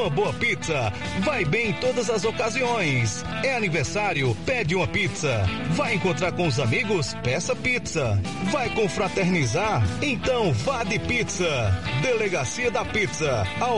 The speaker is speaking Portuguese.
Uma boa pizza vai bem em todas as ocasiões. É aniversário, pede uma pizza. Vai encontrar com os amigos? Peça pizza. Vai confraternizar? Então vá de pizza. Delegacia da Pizza.